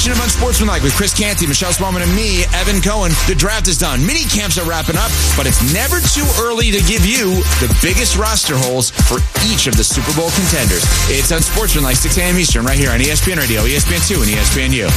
edition of Unsportsmanlike with Chris Canty, Michelle Spellman, and me, Evan Cohen. The draft is done. Mini camps are wrapping up, but it's never too early to give you the biggest roster holes for each of the Super Bowl contenders. It's Unsportsmanlike, 6 a.m. Eastern, right here on ESPN Radio, ESPN2, and ESPNU.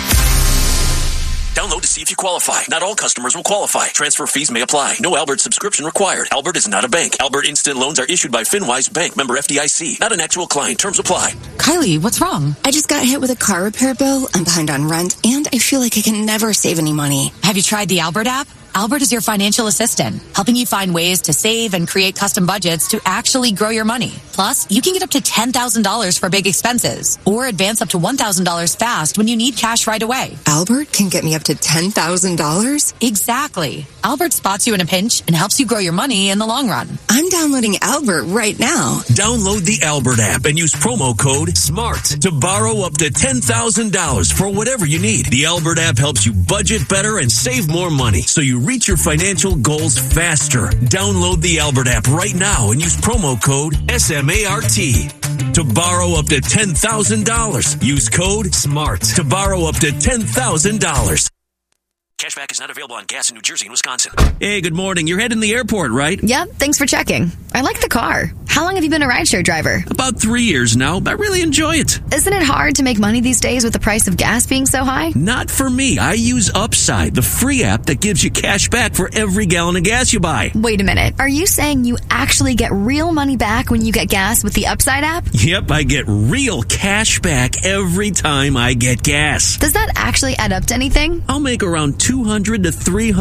Download to see if you qualify. Not all customers will qualify. Transfer fees may apply. No Albert subscription required. Albert is not a bank. Albert Instant Loans are issued by FinWise Bank, member FDIC. Not an actual client. Terms apply. Kylie, what's wrong? I just got hit with a car repair bill. I'm behind on rent, and I feel like I can never save any money. Have you tried the Albert app? Albert is your financial assistant, helping you find ways to save and create custom budgets to actually grow your money. Plus, you can get up to $10,000 for big expenses or advance up to $1,000 fast when you need cash right away. Albert can get me up to $10,000? Exactly. Albert spots you in a pinch and helps you grow your money in the long run. I'm downloading Albert right now. Download the Albert app and use promo code SMART to borrow up to $10,000 for whatever you need. The Albert app helps you budget better and save more money, so you reach your financial goals faster. Download the Albert app right now and use promo code SMART to borrow up to $10,000. Use code SMART to borrow up to $10,000. Cashback is not available on gas in New Jersey and Wisconsin. Hey, good morning. You're heading to the airport, right? Yep, thanks for checking. I like the car. How long have you been a rideshare driver? About 3 years now. I really enjoy it. Isn't it hard to make money these days with the price of gas being so high? Not for me. I use Upside, the free app that gives you cash back for every gallon of gas you buy. Wait a minute. Are you saying you actually get real money back when you get gas with the Upside app? Yep, I get real cash back every time I get gas. Does that actually add up to anything? I'll make around $200 to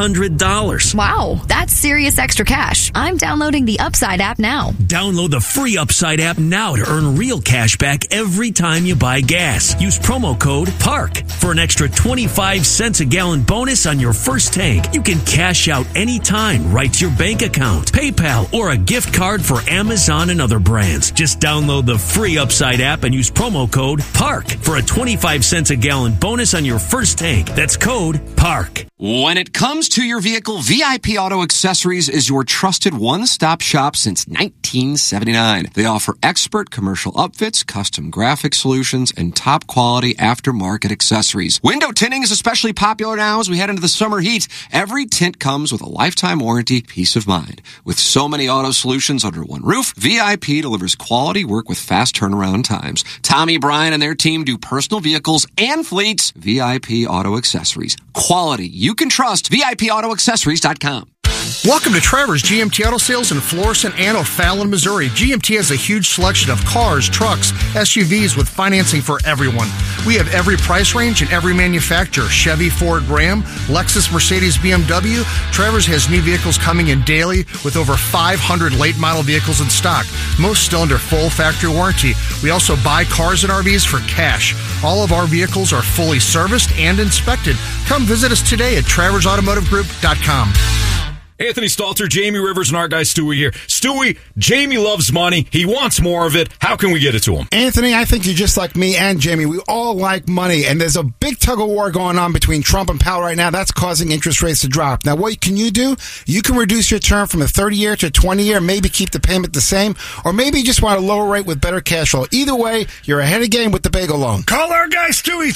$300. Wow, that's serious extra cash. I'm downloading the Upside app now. Download the free Upside app now to earn real cash back every time you buy gas. Use promo code PARK for an extra 25 cents a gallon bonus on your first tank. You can cash out anytime right to your bank account, PayPal, or a gift card for Amazon and other brands. Just download the free Upside app and use promo code PARK for a 25 cents a gallon bonus on your first tank. That's code PARK. When it comes to your vehicle, VIP Auto Accessories is your trusted one-stop shop since 1979. They offer expert commercial upfits, custom graphic solutions, and top-quality aftermarket accessories. Window tinting is especially popular now as we head into the summer heat. Every tint comes with a lifetime warranty, peace of mind. With so many auto solutions under one roof, VIP delivers quality work with fast turnaround times. Tommy, Brian, and their team do personal vehicles and fleets. VIP Auto Accessories. Quality you can trust. VIPAutoAccessories.com. Welcome to Trevor's GMT Auto Sales in Florissant and O'Fallon, Missouri. GMT has a huge selection of cars, trucks, SUVs with financing for everyone. We have every price range and every manufacturer. Chevy, Ford, Ram, Lexus, Mercedes, BMW. Trevor's has new vehicles coming in daily with over 500 late model vehicles in stock, most still under full factory warranty. We also buy cars and RVs for cash. All of our vehicles are fully serviced and inspected. Come visit us today at TraversAutomotiveGroup.com. Anthony Stalter, Jamie Rivers, and our guy Stewie here. Stewie, Jamie loves money. He wants more of it. How can we get it to him? Anthony, I think you're just like me and Jamie. We all like money, and there's a big tug-of-war going on between Trump and Powell right now. That's causing interest rates to drop. Now, what can you do? You can reduce your term from a 30-year to a 20-year, maybe keep the payment the same, or maybe you just want a lower rate with better cash flow. Either way, you're ahead of game with the Bagel Loan. Call our guy Stewie,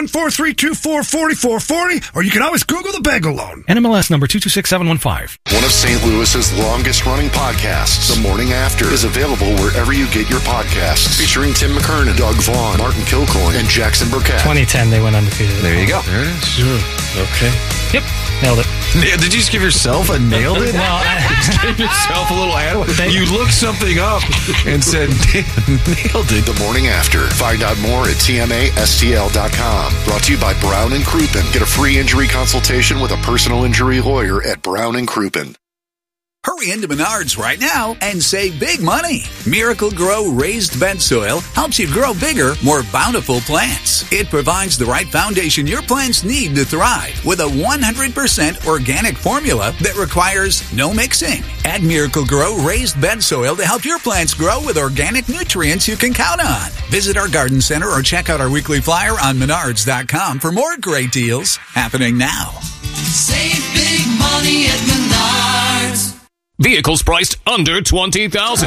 314-324-4440, or you can always Google the Bagel Loan. NMLS number 226715. One of St. Louis's longest-running podcasts, The Morning After, is available wherever you get your podcasts. Featuring Tim McKernan, Doug Vaughn, Martin Kilcoyne, and Jackson Burkett. 2010, they went undefeated. There you go. There it is. Okay. Yep. Nailed it. Did you just give yourself a nailed it? Well, just give yourself a little ad. You looked something up and said, nailed it. The Morning After. Find out more at TMASTL.com. Brought to you by Brown & Crouppen. Get a free injury consultation with a personal injury lawyer at Brown & Crouppen. Hurry into Menards right now and save big money. Miracle Grow Raised Bed Soil helps you grow bigger, more bountiful plants. It provides the right foundation your plants need to thrive with a 100% organic formula that requires no mixing. Add Miracle Grow Raised Bed Soil to help your plants grow with organic nutrients you can count on. Visit our garden center or check out our weekly flyer on Menards.com for more great deals happening now. Save big money at Menards. Vehicles priced under $20,000.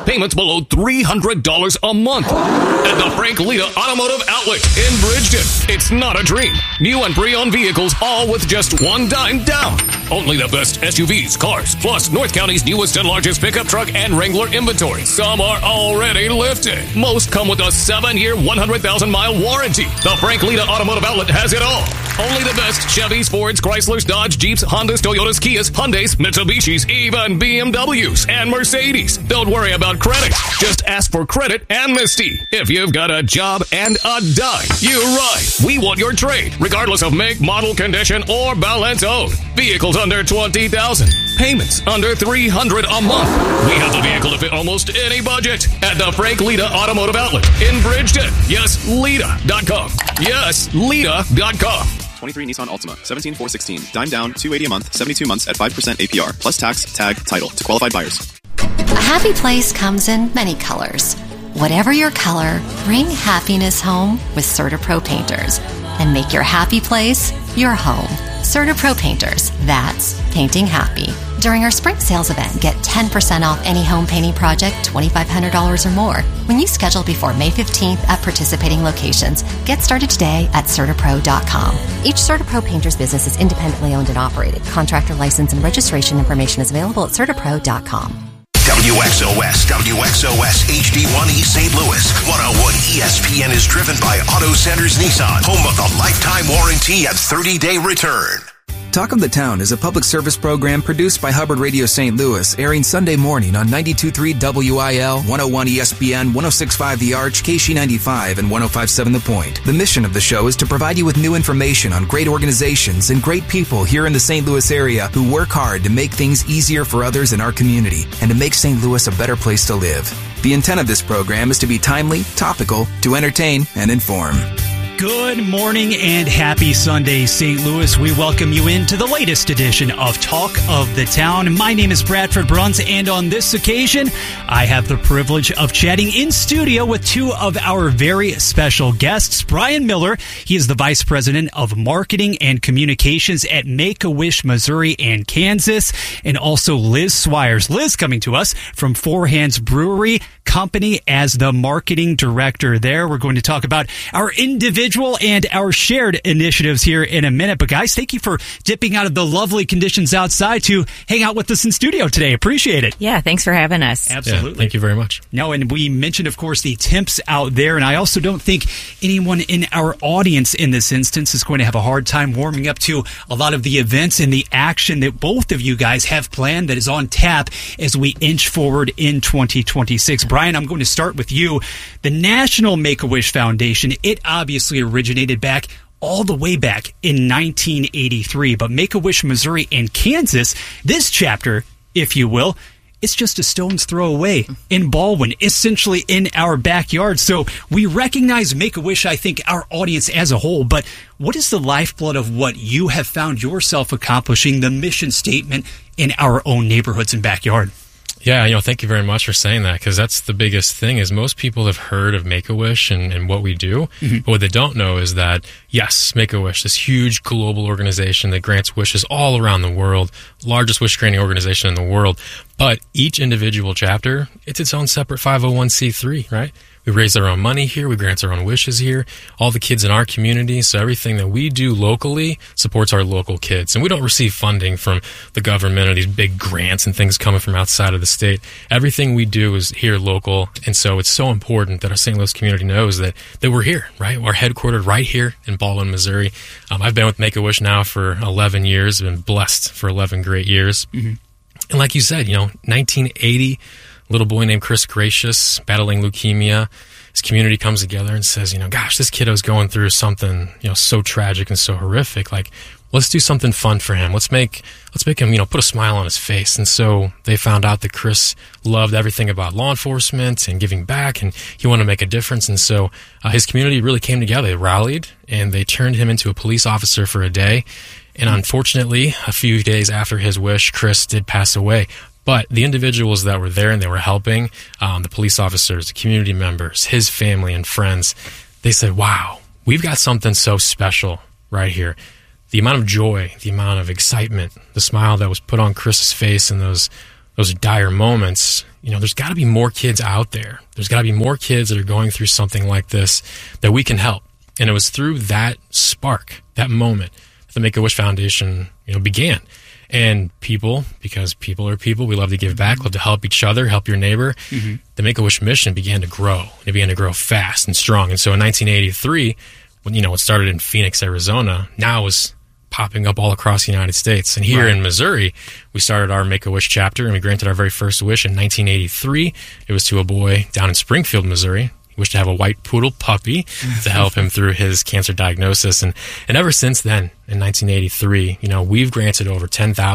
Payments below $300 a month. At the Frank Lita Automotive Outlet in Bridgeton. It's not a dream. New and pre-owned vehicles, all with just $1 down. Only the best SUVs, cars, plus North County's newest and largest pickup truck and Wrangler inventory. Some are already lifted. Most come with a 7-year, 100,000-mile warranty. The Frank Lita Automotive Outlet has it all. Only the best Chevys, Fords, Chryslers, Dodge, Jeeps, Hondas, Toyotas, Kias, Hyundais, Mitsubishis, even BMWs and Mercedes. Don't worry about credit. Just ask for credit amnesty. If you've got a job and a dime, you're right. We want your trade, regardless of make, model, condition, or balance owed. Vehicles under $20,000. Payments under $300 a month. We have the vehicle to fit almost any budget at the Frank Lita Automotive Outlet in Bridgeton. Yes, Lita.com. Yes, Lita.com. 23 Nissan Altima, 17,416. Dime down, $280 a month, 72 months at 5% APR, plus tax, tag, title to qualified buyers. A happy place comes in many colors. Whatever your color, bring happiness home with CertaPro Painters and make your happy place your home. CertaPro Painters, that's painting happy. During our spring sales event, get 10% off any home painting project, $2,500 or more. When you schedule before May 15th at participating locations, get started today at CertaPro.com. Each CertaPro Painters business is independently owned and operated. Contractor license and registration information is available at CertaPro.com. WXOS, HD1 East St. Louis. 101 ESPN is driven by Auto Centers Nissan, home of the lifetime warranty and 30-day return. Talk of the Town is a public service program produced by Hubbard Radio St. Louis, airing Sunday morning on 92.3 WIL, 101 ESPN, 106.5 The Arch, KC95, and 105.7 The Point. The mission of the show is to provide you with new information on great organizations and great people here in the St. Louis area who work hard to make things easier for others in our community and to make St. Louis a better place to live. The intent of this program is to be timely, topical, to entertain, and inform. Good morning and happy Sunday, St. Louis. We welcome you into the latest edition of Talk of the Town. My name is Bradford Bruns, and on this occasion, I have the privilege of chatting in studio with two of our very special guests. Brian Miller, he is the Vice President of Marketing and Communications at Make-A-Wish, Missouri and Kansas, and also Liz Swires. Liz coming to us from Four Hands Brewery Company as the Marketing Director there. We're going to talk about our individual and our shared initiatives here in a minute. But guys, thank you for dipping out of the lovely conditions outside to hang out with us in studio today. Appreciate it. Yeah, thanks for having us. Absolutely. Yeah, thank you very much. No, and we mentioned, of course, the temps out there, and I also don't think anyone in our audience in this instance is going to have a hard time warming up to a lot of the events and the action that both of you guys have planned that is on tap as we inch forward in 2026. Brian, I'm going to start with you. The National Make-A-Wish Foundation, it obviously originated back all the way back in 1983, but Make-A-Wish Missouri and Kansas, this chapter, if you will, it's just a stone's throw away in Baldwin, essentially in our backyard. So we recognize Make-A-Wish, I think, our audience as a whole, but what is the lifeblood of what you have found yourself accomplishing, the mission statement in our own neighborhoods and backyard? Yeah, thank you very much for saying that, because that's the biggest thing is most people have heard of Make-A-Wish and what we do, but what they don't know is that, yes, Make-A-Wish, this huge global organization that grants wishes all around the world, largest wish granting organization in the world, but each individual chapter, it's its own separate 501c3, right? We raise our own money here. We grant our own wishes here. All the kids in our community. So everything that we do locally supports our local kids. And we don't receive funding from the government or these big grants and things coming from outside of the state. Everything we do is here local. And so it's so important that our St. Louis community knows that we're here, right? We're headquartered right here in Baldwin, Missouri. I've been with Make-A-Wish now for 11 years. I've been blessed for 11 great years. And like you said, 1980, little boy named Chris Gracious, battling leukemia. His community comes together and says, gosh, this kiddo's going through something, so tragic and so horrific. Like, let's do something fun for him. Let's make him, put a smile on his face. And so they found out that Chris loved everything about law enforcement and giving back, and he wanted to make a difference. And so his community really came together. They rallied, and they turned him into a police officer for a day. And unfortunately, a few days after his wish, Chris did pass away. But the individuals that were there and they were helping, the police officers, the community members, his family and friends, they said, wow, we've got something so special right here. The amount of joy, the amount of excitement, the smile that was put on Chris's face in those dire moments, there's got to be more kids out there. There's got to be more kids that are going through something like this that we can help. And it was through that spark, that moment, that the Make-A-Wish Foundation, began. And people, because people are people, we love to give back, love to help each other, help your neighbor. Mm-hmm. The Make-A-Wish mission began to grow. It began to grow fast and strong. And so in 1983, when, it started in Phoenix, Arizona, now it was popping up all across the United States. And here in Missouri, we started our Make-A-Wish chapter, and we granted our very first wish in 1983. It was to a boy down in Springfield, Missouri. He wished to have a white poodle puppy to help him through his cancer diagnosis. And ever since then, in 1983, we've granted over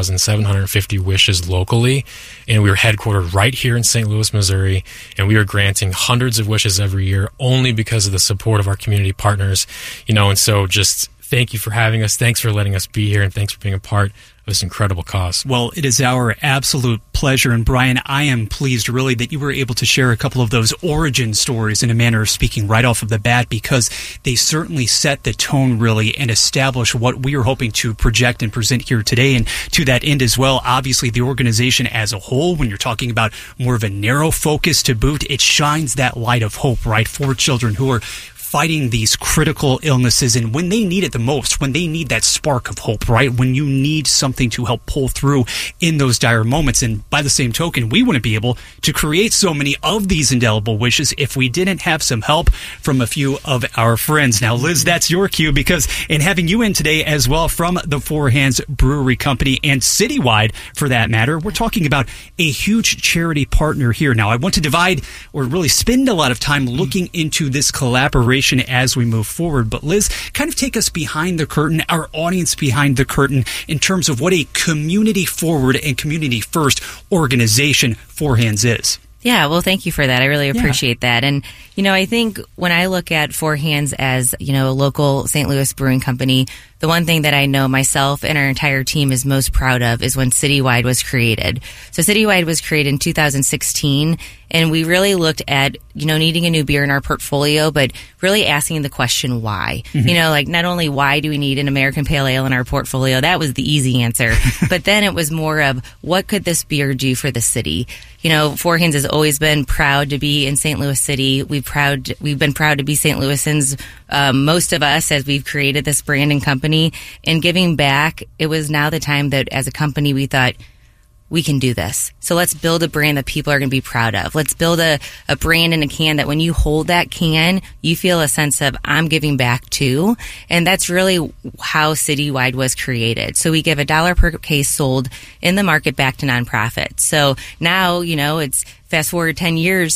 10,750 wishes locally, and we were headquartered right here in St. Louis, Missouri, and we are granting hundreds of wishes every year only because of the support of our community partners, and so just thank you for having us. Thanks for letting us be here, and thanks for being a part of this incredible cause. Well, it is our absolute pleasure. And Brian, I am pleased really that you were able to share a couple of those origin stories in a manner of speaking right off of the bat, because they certainly set the tone really and establish what we are hoping to project and present here today. And to that end as well, obviously the organization as a whole, when you're talking about more of a narrow focus to boot, it shines that light of hope, right, for children who are fighting these critical illnesses, and when they need it the most, when they need that spark of hope, right? When you need something to help pull through in those dire moments. And by the same token, we wouldn't be able to create so many of these indelible wishes if we didn't have some help from a few of our friends. Now, Liz, that's your cue, because in having you in today as well from the Four Hands Brewery Company, and citywide for that matter, we're talking about a huge charity partner here. Now, I want to divide or really spend a lot of time looking into this collaboration as we move forward. But Liz, kind of take us behind the curtain, our audience behind the curtain, in terms of what a community forward and community first organization Four Hands is. Yeah, well, thank you for that. I really appreciate that. And, I think when I look at Four Hands as, a local St. Louis brewing company, the one thing that I know myself and our entire team is most proud of is when Citywide was created. So Citywide was created in 2016, and we really looked at, needing a new beer in our portfolio, but really asking the question why. Mm-hmm. Not only why do we need an American Pale Ale in our portfolio, that was the easy answer, but then it was more of what could this beer do for the city? Four Hands has always been proud to be in St. Louis City. We've been proud to be St. Louisans, most of us, as we've created this brand and company. And giving back, it was now the time that as a company we thought, we can do this. So let's build a brand that people are going to be proud of. Let's build a brand in a can that when you hold that can, you feel a sense of, I'm giving back too. And that's really how Citywide was created. So we give $1 per case sold in the market back to nonprofits. So now, it's fast forward 10 years,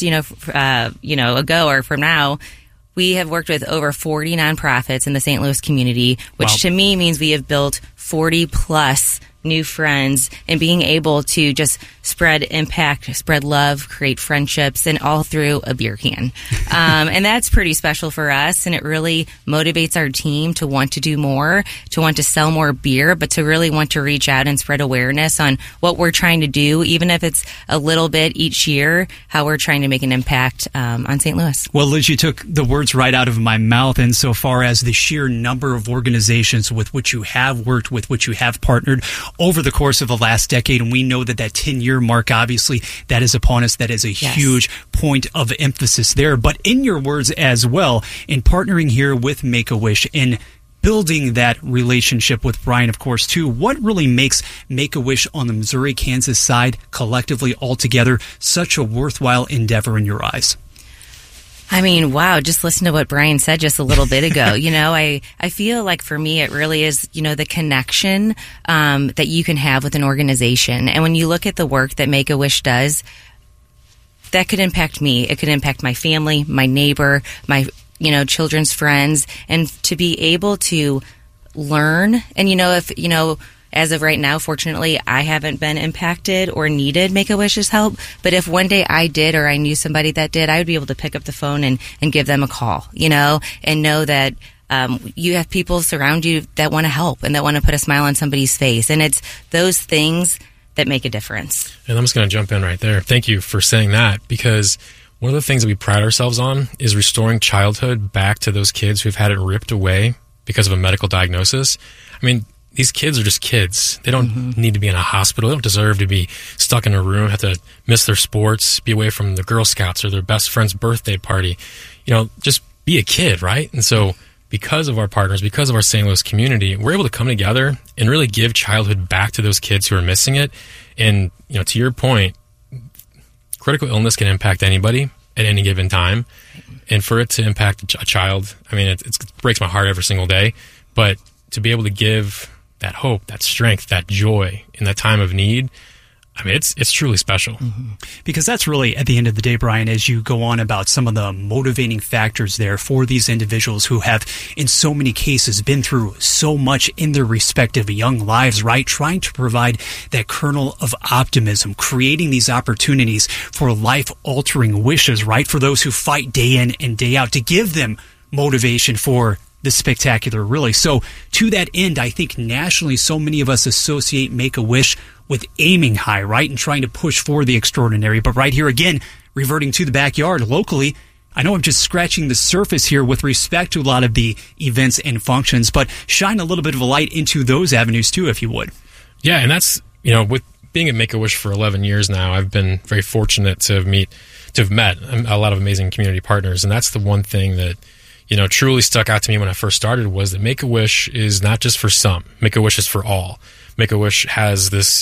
ago or from now, we have worked with over 40 nonprofits in the St. Louis community, which to me means we have built 40 plus new friends, and being able to just spread impact, spread love, create friendships, and all through a beer can. And that's pretty special for us, and it really motivates our team to want to do more, to want to sell more beer, but to really want to reach out and spread awareness on what we're trying to do, even if it's a little bit each year, how we're trying to make an impact on St. Louis. Well, Liz, you took the words right out of my mouth insofar as the sheer number of organizations with which you have worked, with which you have partnered over the course of the last decade. And we know that 10-year mark, obviously, that is upon us. That is a huge point of emphasis there. But in your words as well, in partnering here with Make-A-Wish, in building that relationship with Brian, of course, too, what really makes Make-A-Wish on the Missouri-Kansas side collectively altogether such a worthwhile endeavor in your eyes? I mean, wow, just listen to what Brian said just a little bit ago. I feel like for me, it really is, the connection that you can have with an organization. And when you look at the work that Make-A-Wish does, that could impact me. It could impact my family, my neighbor, my, children's friends. And to be able to learn, and, as of right now, fortunately, I haven't been impacted or needed Make-A-Wish's help. But if one day I did, or I knew somebody that did, I would be able to pick up the phone and give them a call, and know that you have people surround you that want to help and that want to put a smile on somebody's face. And it's those things that make a difference. And I'm just going to jump in right there. Thank you for saying that, because one of the things that we pride ourselves on is restoring childhood back to those kids who've had it ripped away because of a medical diagnosis. I mean, these kids are just kids. They don't need to be in a hospital. They don't deserve to be stuck in a room, have to miss their sports, be away from the Girl Scouts or their best friend's birthday party. Just be a kid, right? And so because of our partners, because of our St. Louis community, we're able to come together and really give childhood back to those kids who are missing it. And, to your point, critical illness can impact anybody at any given time. And for it to impact a child, it breaks my heart every single day. But to be able to give that hope, that strength, that joy in that time of need, it's truly special. Because that's really, at the end of the day, Brian, as you go on about some of the motivating factors there for these individuals who have, in so many cases, been through so much in their respective young lives, right? Trying to provide that kernel of optimism, creating these opportunities for life-altering wishes, right? For those who fight day in and day out, to give them motivation for the spectacular, really. So to that end, I think nationally, so many of us associate Make-A-Wish with aiming high, right? And trying to push for the extraordinary. But right here again, reverting to the backyard locally, I know I'm just scratching the surface here with respect to a lot of the events and functions, but shine a little bit of a light into those avenues too, if you would. Yeah, and that's, with being at Make-A-Wish for 11 years now, I've been very fortunate to have met a lot of amazing community partners. And that's the one thing that truly stuck out to me when I first started, was that Make-A-Wish is not just for some. Make-A-Wish is for all. Make-A-Wish has this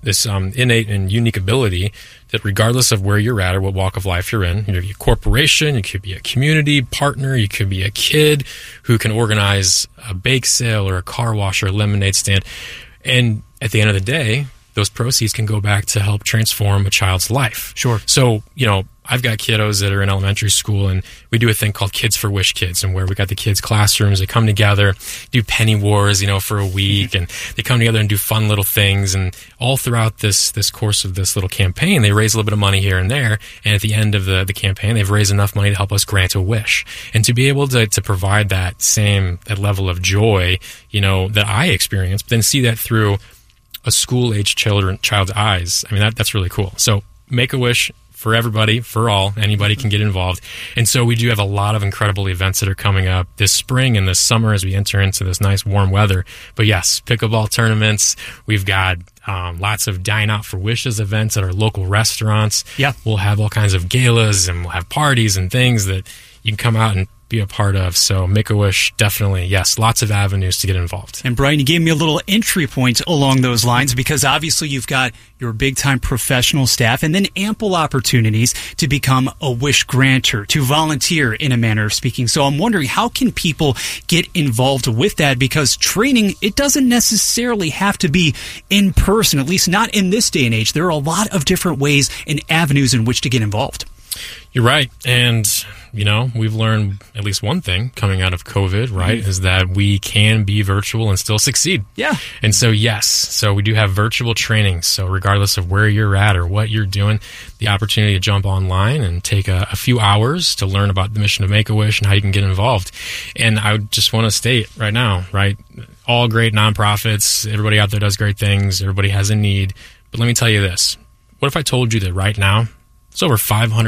innate and unique ability that regardless of where you're at or what walk of life you're in, you could be a corporation, you could be a community partner, you could be a kid who can organize a bake sale or a car wash or a lemonade stand. And at the end of the day, those proceeds can go back to help transform a child's life. Sure. So, I've got kiddos that are in elementary school, and we do a thing called Kids for Wish Kids, and where we got the kids' classrooms. They come together, do penny wars, for a week, and they come together and do fun little things. And all throughout this course of this little campaign, they raise a little bit of money here and there. And at the end of the campaign, they've raised enough money to help us grant a wish. And to be able to provide that level of joy, that I experience, but then see that through a school-age child's eyes, that's really cool. So Make-A-Wish, for everybody, for all, anybody can get involved. And so we do have a lot of incredible events that are coming up this spring and this summer as we enter into this nice warm weather. But yes, pickleball tournaments. We've got lots of Dine Out for Wishes events at our local restaurants. Yeah. We'll have all kinds of galas, and we'll have parties and things that you can come out and be a part of. So Make-A-Wish, definitely, yes, lots of avenues to get involved. And Brian, you gave me a little entry point along those lines, because obviously you've got your big-time professional staff and then ample opportunities to become a wish granter, to volunteer in a manner of speaking. So I'm wondering, how can people get involved with that? Because training, it doesn't necessarily have to be in person, at least not in this day and age. There are a lot of different ways and avenues in which to get involved. You're right. And, we've learned at least one thing coming out of COVID, right, is that we can be virtual and still succeed. Yeah. And so, yes, so we do have virtual training. So regardless of where you're at or what you're doing, the opportunity to jump online and take a few hours to learn about the mission of Make-A-Wish and how you can get involved. And I just want to state right now, right, all great nonprofits, everybody out there does great things, everybody has a need. But let me tell you this. What if I told you that right now, there's over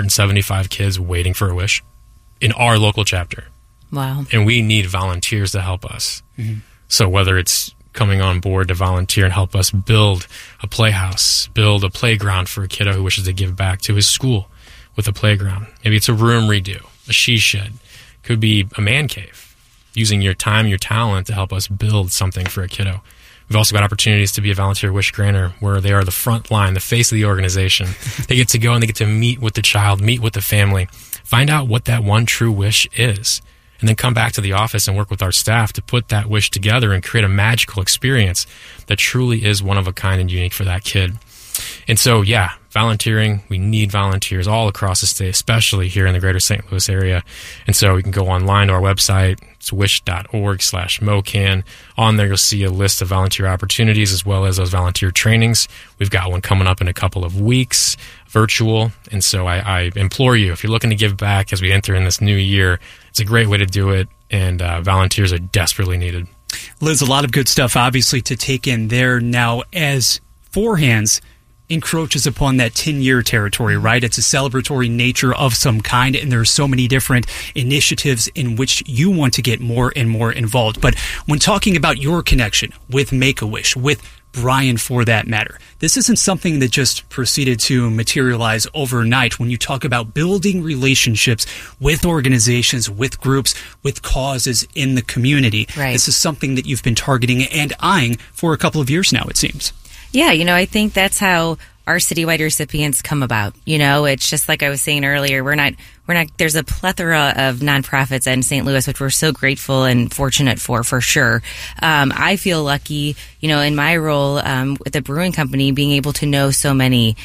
575 kids waiting for a wish in our local chapter. Wow. And we need volunteers to help us. Mm-hmm. So whether it's coming on board to volunteer and help us build a playhouse, build a playground for a kiddo who wishes to give back to his school with a playground. Maybe it's a room redo, a she shed. Could be a man cave, using your time, your talent to help us build something for a kiddo. We've also got opportunities to be a volunteer wish granter, where they are the front line, the face of the organization. They get to go and they get to meet with the child, meet with the family, find out what that one true wish is, and then come back to the office and work with our staff to put that wish together and create a magical experience that truly is one of a kind and unique for that kid. And so, yeah, volunteering, we need volunteers all across the state, especially here in the greater St. Louis area. And so you can go online to our website. It's wish.org/MOCAN. On there, you'll see a list of volunteer opportunities as well as those volunteer trainings. We've got one coming up in a couple of weeks, virtual. And so I implore you, if you're looking to give back as we enter in this new year, it's a great way to do it. And volunteers are desperately needed. Liz, a lot of good stuff, obviously, to take in there. Now, as Four Hands encroaches upon that 10-year territory, right? It's a celebratory nature of some kind, and there are so many different initiatives in which you want to get more and more involved. But when talking about your connection with Make-A-Wish, with Brian for that matter, this isn't something that just proceeded to materialize overnight. When you talk about building relationships with organizations, with groups, with causes in the community, this is something that you've been targeting and eyeing for a couple of years now, it seems. Yeah, I think that's how our citywide recipients come about. It's just like I was saying earlier, we're not, there's a plethora of nonprofits in St. Louis, which we're so grateful and fortunate for sure. I feel lucky, in my role, with the brewing company, being able to know so many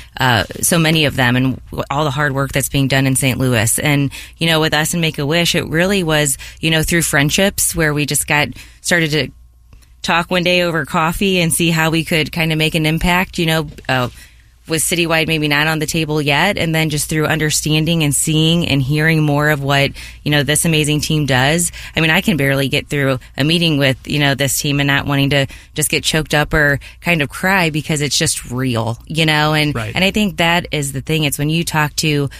of them and all the hard work that's being done in St. Louis. And, with us and Make-A-Wish, it really was, through friendships where we just started to talk one day over coffee and see how we could kind of make an impact, with Citywide maybe not on the table yet, and then just through understanding and seeing and hearing more of what, this amazing team does. I mean, I can barely get through a meeting with, this team and not wanting to just get choked up or kind of cry because it's just real, and I think that is the thing. It's when you talk to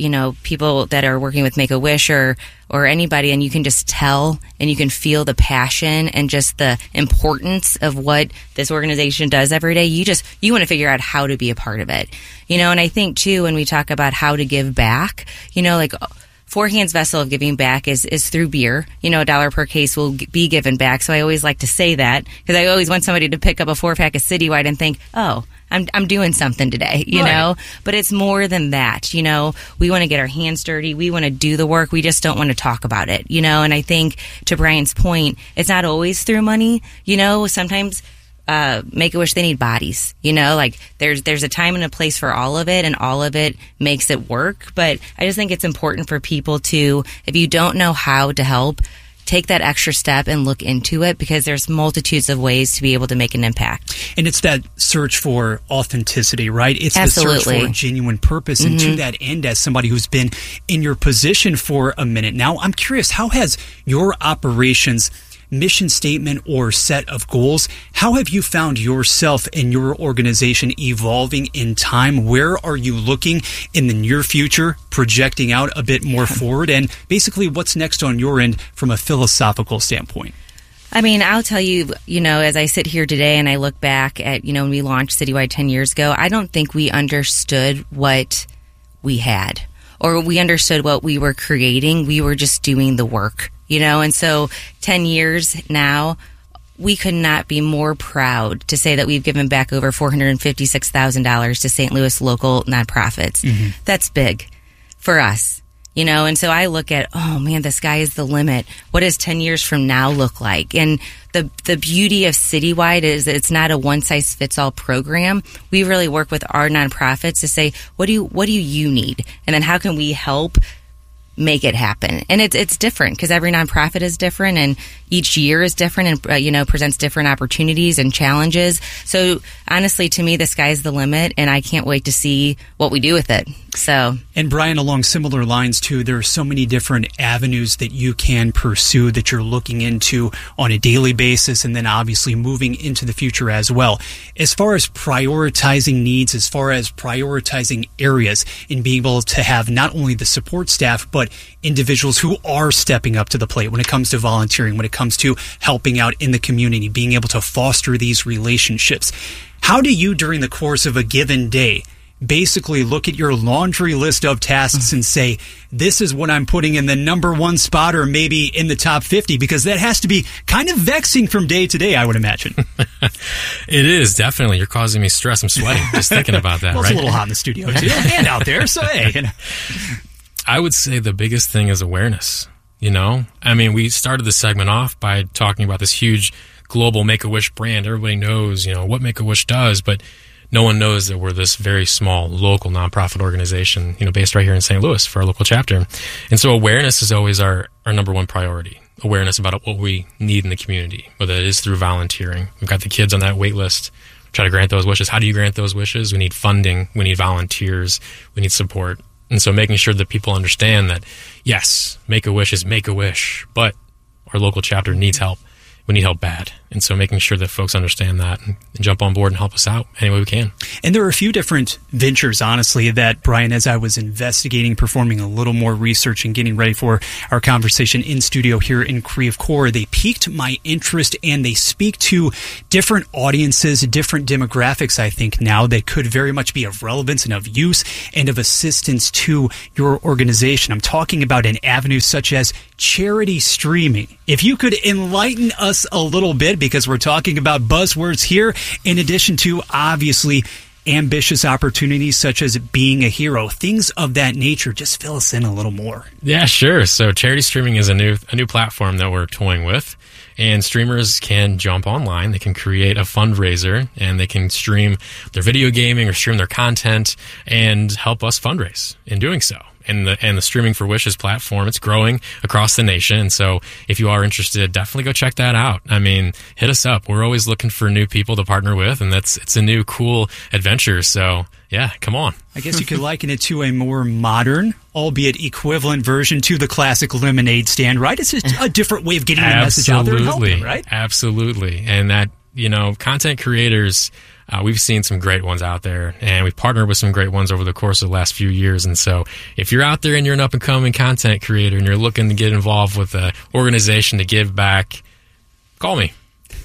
people that are working with Make-A-Wish or anybody, and you can just tell and you can feel the passion and just the importance of what this organization does every day. You want to figure out how to be a part of it, and I think too, when we talk about how to give back, like Four Hands' vessel of giving back is through beer. $1 per case will be given back. So I always like to say that because I always want somebody to pick up a 4-pack of Citywide and think, oh, I'm doing something today, you know, but it's more than that. We want to get our hands dirty. We want to do the work. We just don't want to talk about it, and I think to Brian's point, it's not always through money. Sometimes, Make-A-Wish, they need bodies, like there's a time and a place for all of it, and all of it makes it work. But I just think it's important for people to, if you don't know how to help, take that extra step and look into it, because there's multitudes of ways to be able to make an impact. And it's that search for authenticity, right? It's Absolutely. The search for genuine purpose. And to that end, as somebody who's been in your position for a minute now, I'm curious, how has your operations mission statement or set of goals, how have you found yourself and your organization evolving in time? Where are you looking in the near future, projecting out a bit more forward? And basically, what's next on your end from a philosophical standpoint? I mean, I'll tell you, as I sit here today and I look back at, when we launched Citywide 10 years ago, I don't think we understood what we had, or we understood what we were creating. We were just doing the work. And so 10 years now, we could not be more proud to say that we've given back over $456,000 to St. Louis local nonprofits. That's big for us, and so I look at, oh man, the sky is the limit. What does 10 years from now look like? And the beauty of Citywide is it's not a one-size-fits-all program. We really work with our nonprofits to say, what do you need? And then how can we help make it happen? And it's different because every nonprofit is different, and each year is different, and presents different opportunities and challenges. So honestly, to me, the sky's the limit, and I can't wait to see what we do with it. So, and Brian, along similar lines too, there are so many different avenues that you can pursue that you're looking into on a daily basis, and then obviously moving into the future as well. As far as prioritizing needs, as far as prioritizing areas, and being able to have not only the support staff, but individuals who are stepping up to the plate when it comes to volunteering, when it comes to helping out in the community, being able to foster these relationships. How do you, during the course of a given day, basically look at your laundry list of tasks and say, this is what I'm putting in the number one spot, or maybe in the top 50? Because that has to be kind of vexing from day to day, I would imagine. It is, definitely. You're causing me stress. I'm sweating just thinking about that. Well, right? It's a little hot in the studio, too, and out there, so hey. I would say the biggest thing is awareness. I mean, we started the segment off by talking about this huge global Make-A-Wish brand. Everybody knows, what Make-A-Wish does, but no one knows that we're this very small local nonprofit organization, based right here in St. Louis for our local chapter. And so awareness is always our number one priority. Awareness about what we need in the community, whether it is through volunteering. We've got the kids on that wait list. Try to grant those wishes. How do you grant those wishes? We need funding. We need volunteers. We need support. And so making sure that people understand that, yes, Make-A-Wish is Make-A-Wish, but our local chapter needs help. we need help bad. And so making sure that folks understand that and jump on board and help us out any way we can. And there are a few different ventures, honestly, that, Brian, as I was investigating, performing a little more research and getting ready for our conversation in studio here in Creve Coeur, they piqued my interest and they speak to different audiences, different demographics, I think, now that could very much be of relevance and of use and of assistance to your organization. I'm talking about an avenue such as charity streaming. If you could enlighten us a little bit, because we're talking about buzzwords here, in addition to obviously ambitious opportunities such as being a hero, things of that nature. Just fill us in a little more. Yeah, sure. So charity streaming is a new platform that we're toying with, and streamers can jump online. They can create a fundraiser and they can stream their video gaming or stream their content and help us fundraise in doing so. And the Streaming for Wishes platform, it's growing across the nation. And so if you are interested, definitely go check that out. I mean, hit us up. We're always looking for new people to partner with, and it's a new cool adventure. So yeah, come on. I guess you could liken it to a more modern, albeit equivalent version to the classic lemonade stand, right? It's just a different way of getting the message out there and helping, right? Absolutely. And that, content creators, we've seen some great ones out there, and we've partnered with some great ones over the course of the last few years. And so if you're out there and you're an up-and-coming content creator and you're looking to get involved with an organization to give back, call me.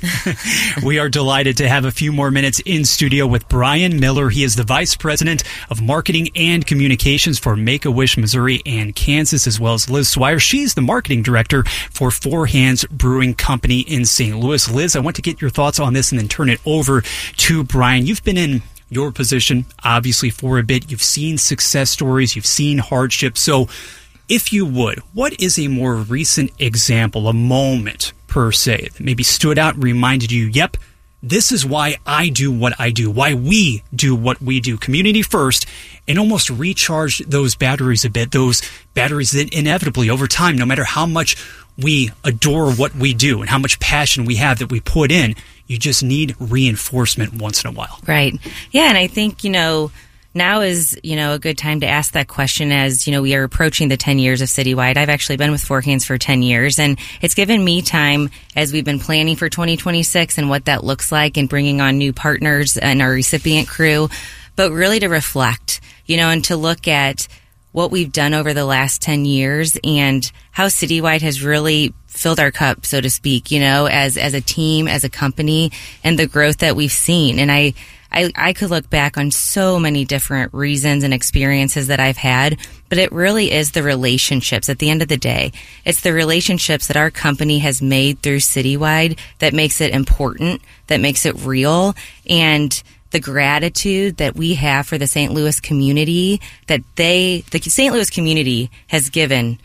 We are delighted to have a few more minutes in studio with Brian Miller. He is the Vice President of Marketing and Communications for Make-A-Wish Missouri and Kansas, as well as Liz Swire. She's the Marketing Director for Four Hands Brewing Company in St. Louis. Liz, I want to get your thoughts on this and then turn it over to Brian. You've been in your position, obviously, for a bit. You've seen success stories. You've seen hardship. So if you would, what is a more recent example, a moment per se, that maybe stood out and reminded you, yep, this is why I do what I do, why we do what we do, community first, and almost recharge those batteries a bit, those batteries that inevitably over time, no matter how much we adore what we do and how much passion we have that we put in, you just need reinforcement once in a while. Right. Yeah, and I think, now is, a good time to ask that question as, we are approaching the 10 years of Citywide. I've actually been with Four Hands for 10 years, and it's given me time as we've been planning for 2026 and what that looks like and bringing on new partners and our recipient crew, but really to reflect, and to look at what we've done over the last 10 years and how Citywide has really filled our cup, so to speak, as a team, as a company, and the growth that we've seen. And I could look back on so many different reasons and experiences that I've had, but it really is the relationships at the end of the day. It's the relationships that our company has made through Citywide that makes it important, that makes it real, and the gratitude that we have for the St. Louis community, that the St. Louis community has given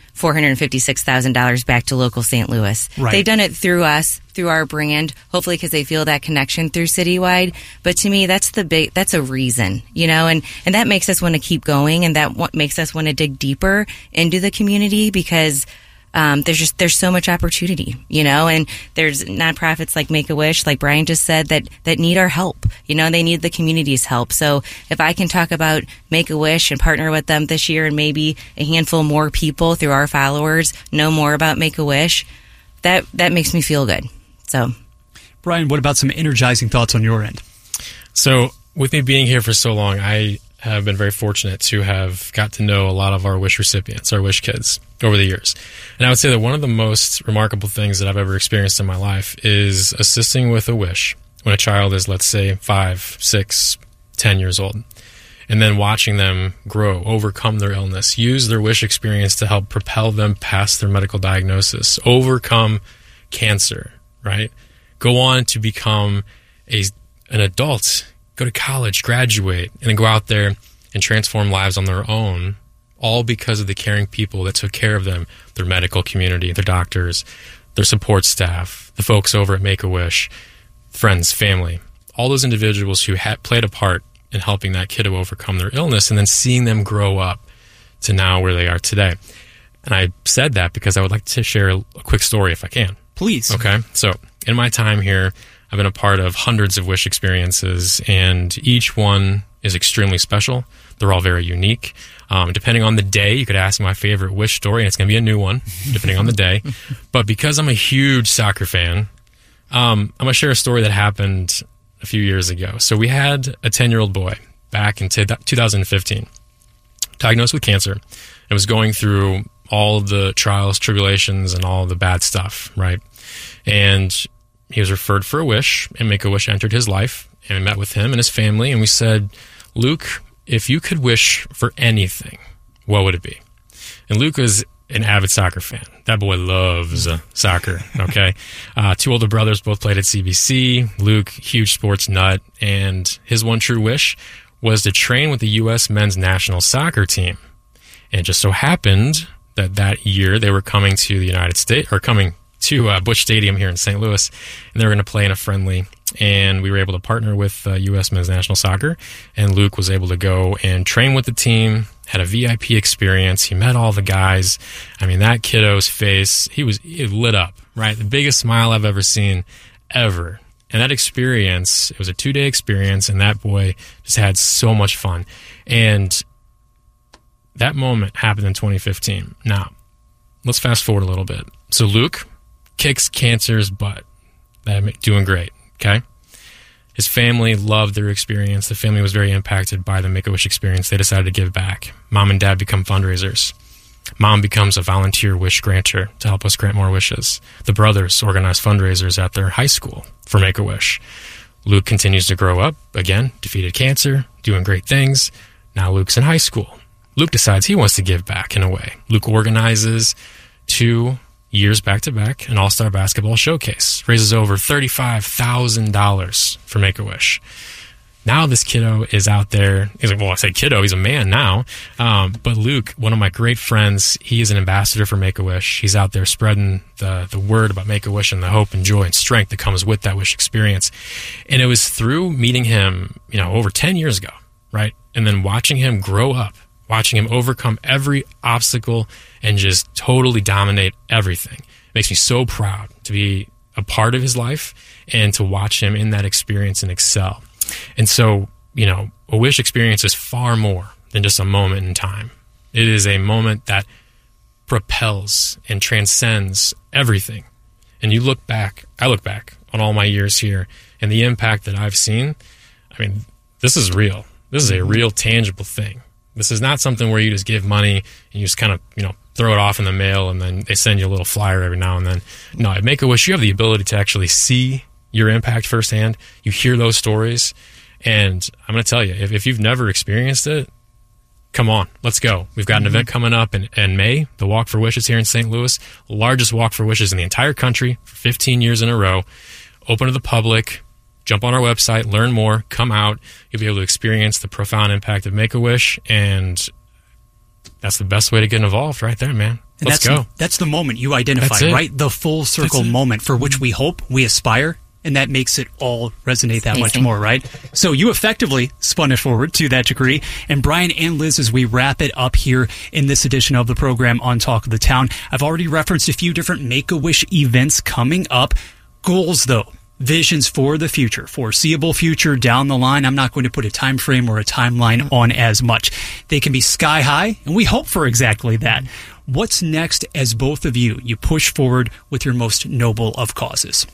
$456,000 back to local St. Louis. Right. They've done it through us, through our brand, hopefully because they feel that connection through Citywide. But to me, that's a reason, and that makes us want to keep going, and that what makes us want to dig deeper into the community because there's so much opportunity, and there's nonprofits like Make-A-Wish, like Brian just said, that need our help, they need the community's help. So if I can talk about Make-A-Wish and partner with them this year and maybe a handful more people through our followers know more about Make-A-Wish, that makes me feel good. So, Brian, what about some energizing thoughts on your end? So with me being here for so long, I have been very fortunate to have got to know a lot of our Wish recipients, our Wish kids, over the years. And I would say that one of the most remarkable things that I've ever experienced in my life is assisting with a wish when a child is, let's say, 5, 6, 10 years old, and then watching them grow, overcome their illness, use their wish experience to help propel them past their medical diagnosis, overcome cancer, right? Go on to become an adult, go to college, graduate, and then go out there and transform lives on their own, all because of the caring people that took care of them, their medical community, their doctors, their support staff, the folks over at Make-A-Wish, friends, family, all those individuals who had played a part in helping that kiddo overcome their illness and then seeing them grow up to now where they are today. And I said that because I would like to share a quick story if I can. Please. Okay. So in my time here, I've been a part of hundreds of Wish experiences, and each one is extremely special. They're all very unique. Depending on the day, you could ask my favorite Wish story, and it's going to be a new one, depending on the day. But because I'm a huge soccer fan, I'm going to share a story that happened a few years ago. So we had a 10-year-old boy back in 2015, diagnosed with cancer, and was going through all of the trials, tribulations, and all the bad stuff, right? And he was referred for a wish, and Make-A-Wish entered his life, and we met with him and his family, and we said, Luke, if you could wish for anything, what would it be? And Luke was an avid soccer fan. That boy loves soccer, okay? 2 older brothers both played at CBC. Luke, huge sports nut, and his one true wish was to train with the U.S. men's national soccer team. And it just so happened that year they were coming to the United States, or coming to Busch Stadium here in St. Louis, and they were going to play in a friendly, and we were able to partner with U.S. men's national soccer, and Luke was able to go and train with the team, had a VIP experience. He met all the guys. I mean, that kiddo's face, he lit up, right? The biggest smile I've ever seen, ever. And that experience, it was a 2-day experience, and that boy just had so much fun. And that moment happened in 2015. Now, let's fast forward a little bit. So Luke kicks cancer's butt. Doing great, okay? His family loved their experience. The family was very impacted by the Make-A-Wish experience. They decided to give back. Mom and Dad become fundraisers. Mom becomes a volunteer wish granter to help us grant more wishes. The brothers organize fundraisers at their high school for Make-A-Wish. Luke continues to grow up. Again, defeated cancer, doing great things. Now Luke's in high school. Luke decides he wants to give back in a way. Luke organizes 2 years back-to-back an all-star basketball showcase. Raises over $35,000 for Make-A-Wish. Now this kiddo is out there. He's like, well, I say kiddo, he's a man now. But Luke, one of my great friends, he is an ambassador for Make-A-Wish. He's out there spreading the word about Make-A-Wish and the hope and joy and strength that comes with that wish experience. And it was through meeting him, over 10 years ago, right? And then watching him grow up, watching him overcome every obstacle and just totally dominate everything. It makes me so proud to be a part of his life and to watch him in that experience and excel. And so, a wish experience is far more than just a moment in time. It is a moment that propels and transcends everything. And I look back on all my years here and the impact that I've seen. I mean, this is real. This is a real tangible thing. This is not something where you just give money and you just kind of, throw it off in the mail and then they send you a little flyer every now and then. No, at Make-A-Wish, you have the ability to actually see your impact firsthand. You hear those stories. And I'm going to tell you, if you've never experienced it, come on, let's go. We've got an event coming up in May, the Walk for Wishes here in St. Louis, largest Walk for Wishes in the entire country for 15 years in a row. Open to the public. Jump on our website, learn more, come out. You'll be able to experience the profound impact of Make-A-Wish, and that's the best way to get involved right there, man. Let's go. That's the moment you identify, right? The full circle moment for which we hope, we aspire, and that makes it all resonate that much more, right? So you effectively spun it forward to that degree. And Brian and Liz, as we wrap it up here in this edition of the program on Talk of the Town, I've already referenced a few different Make-A-Wish events coming up. Goals, though. Visions for the future, foreseeable future down the line. I'm not going to put a time frame or a timeline on as much. They can be sky high, and we hope for exactly that. What's next as both of you push forward with your most noble of causes?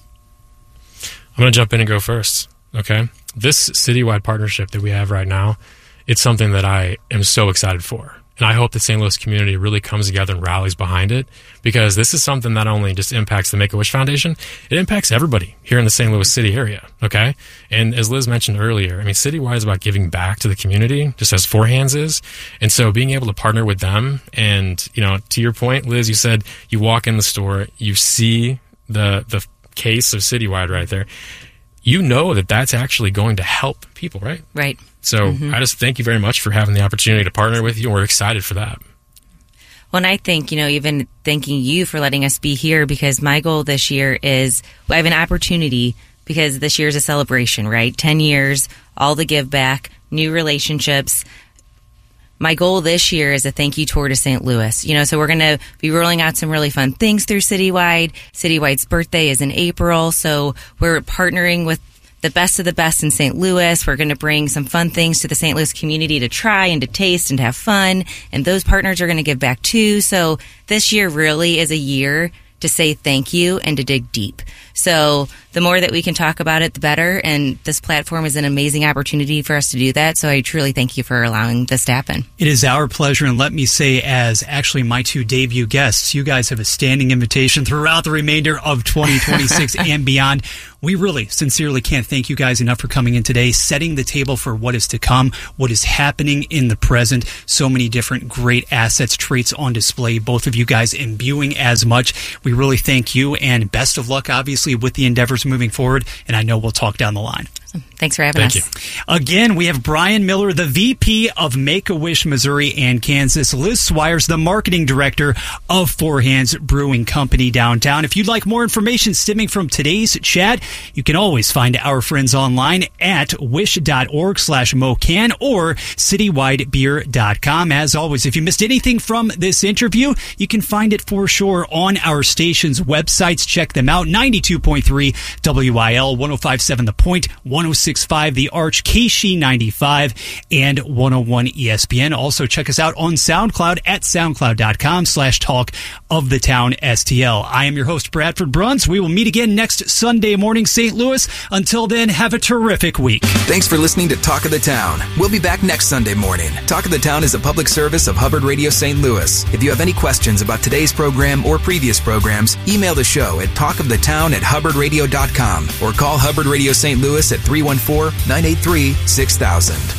I'm going to jump in and go first, okay? This citywide partnership that we have right now, it's something that I am so excited for. And I hope the St. Louis community really comes together and rallies behind it, because this is something that not only just impacts the Make-A-Wish Foundation, it impacts everybody here in the St. Louis city area, okay? And as Liz mentioned earlier, I mean, Citywide is about giving back to the community, just as Four Hands is. And so being able to partner with them and, to your point, Liz, you said you walk in the store, you see the case of Citywide right there. You know that that's actually going to help people, right? Right. So I just thank you very much for having the opportunity to partner with you, and we're excited for that. Well, and I think, even thanking you for letting us be here, because my goal this year is I have an opportunity, because this year is a celebration, right? 10 years, all the give back, new relationships. My goal this year is a thank you tour to St. Louis. So we're going to be rolling out some really fun things through Citywide. Citywide's birthday is in April, so we're partnering with the best of the best in St. Louis. We're going to bring some fun things to the St. Louis community to try and to taste and to have fun. And those partners are going to give back too. So this year really is a year to say thank you and to dig deep. So the more that we can talk about it, the better. And this platform is an amazing opportunity for us to do that. So I truly thank you for allowing this to happen. It is our pleasure. And let me say, as actually my two debut guests, you guys have a standing invitation throughout the remainder of 2026 and beyond. We really sincerely can't thank you guys enough for coming in today, setting the table for what is to come, what is happening in the present. So many different great assets, traits on display, both of you guys imbuing as much. We really thank you, and best of luck, obviously, with the endeavors moving forward. And I know we'll talk down the line. Thanks for having us. Again, we have Brian Miller, the VP of Make-A-Wish Missouri and Kansas. Liz Swires, the marketing director of Four Hands Brewing Company downtown. If you'd like more information stemming from today's chat, you can always find our friends online at wish.org/MoCan or citywidebeer.com. As always, if you missed anything from this interview, you can find it for sure on our station's websites. Check them out. 92.3 WIL, 105.7 The Point, 106.5 The Arch, KC95, and 101 ESPN. Also, check us out on SoundCloud at soundcloud.com/Talk of the Town STL. I am your host, Bradford Bruns. We will meet again next Sunday morning, St. Louis. Until then, have a terrific week. Thanks for listening to Talk of the Town. We'll be back next Sunday morning. Talk of the Town is a public service of Hubbard Radio St. Louis. If you have any questions about today's program or previous programs, email the show at talkofthetown@hubbardradio.com or call Hubbard Radio St. Louis at 314-983-6000.